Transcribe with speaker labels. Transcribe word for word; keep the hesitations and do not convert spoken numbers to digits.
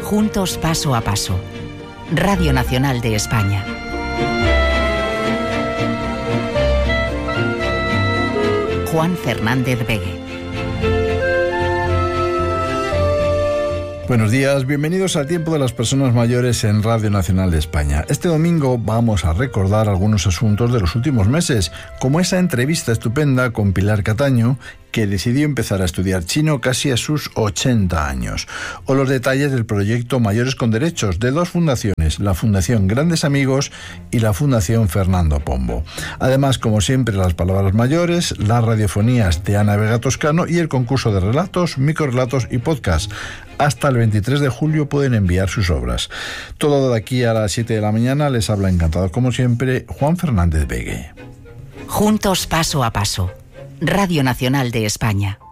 Speaker 1: Juntos paso a paso. Radio Nacional de España. Juan Fernández Begue.
Speaker 2: Buenos días, bienvenidos al Tiempo de las Personas Mayores en Radio Nacional de España. Este domingo vamos a recordar algunos asuntos de los últimos meses, como esa entrevista estupenda con Pilar Cataño, que decidió empezar a estudiar chino casi a sus ochenta años, o los detalles del proyecto Mayores con Derechos de dos fundaciones, la Fundación Grandes Amigos y la Fundación Fernando Pombo. Además, como siempre, las palabras mayores, las radiofonías de Ana Vega Toscano y el concurso de relatos, microrelatos y podcast. Hasta el veintitrés de julio pueden enviar sus obras. Todo de aquí a las siete de la mañana. Les habla encantado, como siempre, Juan Fernández Begue.
Speaker 1: Juntos paso a paso. Radio Nacional de España.